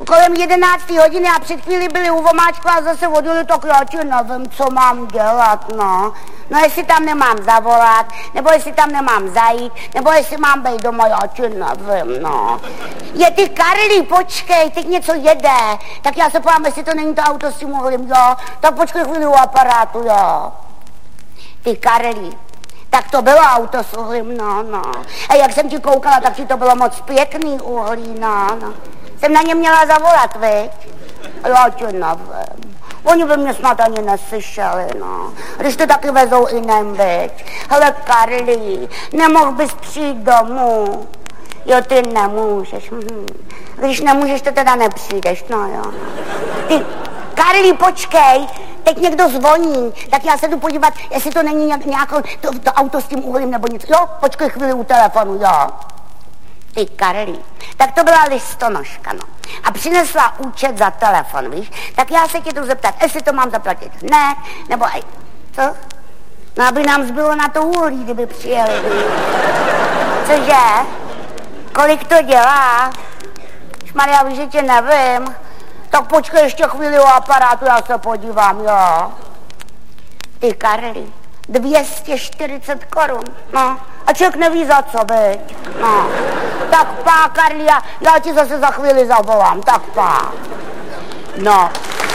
kolem 11. hodiny a před chvíli byli u vomáčku a zase odjeli, tak já ti nevím, co mám dělat, no. No jestli tam nemám zavolat, nebo jestli tam nemám zajít, nebo jestli mám být doma, já ti nevím, no. Je ty Karli, počkej, teď něco jede, tak já se podívám, jestli to není to auto s tím uhlím, jo, tak počkej chvíli u aparátu, jo. Ty Karli. Tak to bylo auto s uhlím, no. A jak jsem ti koukala, tak ti to bylo moc pěkný uhlí, no. Jsem na ně měla zavolat, viď? A já ti nevím. Oni by mě snad ani neslyšeli, no. Když to taky vezou jiném, viď? Hele, Karli, nemohl bys přijít domů? Jo, ty nemůžeš. Když nemůžeš, to teda nepřijdeš, no jo. Ty, Karli, počkej, teď někdo zvoní, tak já se jdu podívat, jestli to není nějaké to auto s tím uhlím nebo něco. Jo, počkej chvíli u telefonu, jo. Ty Karli, tak to byla listonoška, no. A přinesla účet za telefon, víš? Tak já se tě jdu zeptat, jestli to mám zaplatit. Ne, nebo aj, co? No, aby nám zbylo na to uhlí, kdyby přijeli, víš? Cože? Kolik to dělá? Šmarja, víš, že tě nevím. Tak počkej ještě chvíli u aparátu, já se podívám, jo. Ty Karli, 240 korun, no. A člověk neví za co, viď? No. Tak pá, Karli, já ti zase za chvíli zavolám, tak pá. No.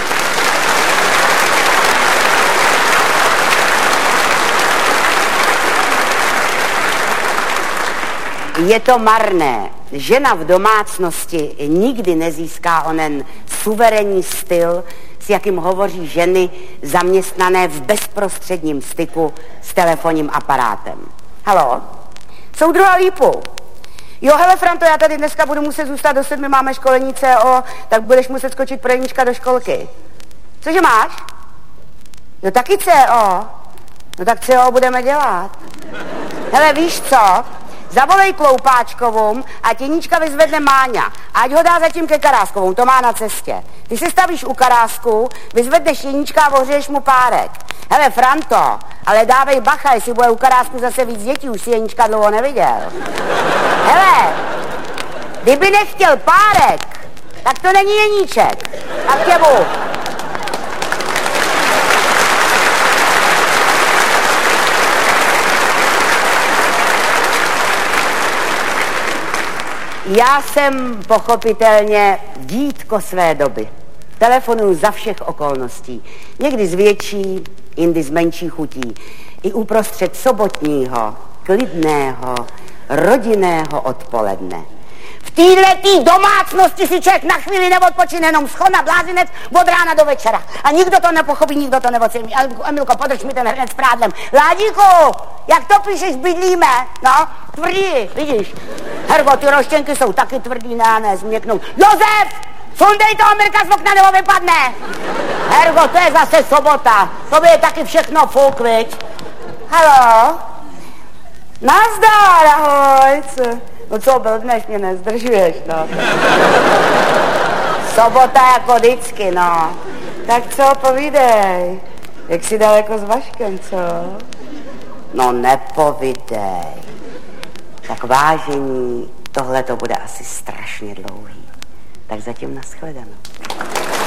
Je to marné. Žena v domácnosti nikdy nezíská onen suverénní styl, s jakým hovoří ženy zaměstnané v bezprostředním styku s telefonním aparátem. Haló? Soudruha Lípu. Jo, hele, Franto, já tady dneska budu muset zůstat do 7, máme školení CO, tak budeš muset skočit pro Jeníčka do školky. Cože máš? Jo, taky CO. No tak CO budeme dělat. Hele, víš co? Zavolej Kloupáčkovou a Jeníčka vyzvedne Máňa. Ať ho dá zatím ke Karáskovou, to má na cestě. Ty se stavíš u Karásku, vyzvedneš Jeníčka a ohřeješ mu párek. Hele, Franto, ale dávej bacha, jestli bude u Karásku zase víc dětí, už si Jeníčka dlouho neviděl. Hele, kdyby nechtěl párek, tak to není Jeníček. A k těmu. Já jsem pochopitelně dítko své doby. Telefonuju za všech okolností. Někdy z větší, jindy z menší chutí. I uprostřed sobotního, klidného, rodinného odpoledne. V této domácnosti si člověk na chvíli neodpočine, jenom schona blázinec od rána do večera. A nikdo to nepochopí, nikdo to neocení. Emilko, podrž mi ten hrnec s prádlem. Ládíku, jak to píšeš, bydlíme? No, tvrdý, vidíš. Hergo, ty roštěnky jsou taky tvrdý, ne, změknou. Josef, sundej toho Mirka z okna, nebo vypadne. Hergo, to je zase sobota. To je taky všechno fuk, viď? Haló? Nazdar, ahoj. No co, blbneš, mě nezdržuješ, no. Sobota jako vždycky, no. Tak co, povídej. Jak jsi daleko s Vaškem, co? No nepovídej. Tak vážení, tohle to bude asi strašně dlouhý. Tak zatím nashledanou.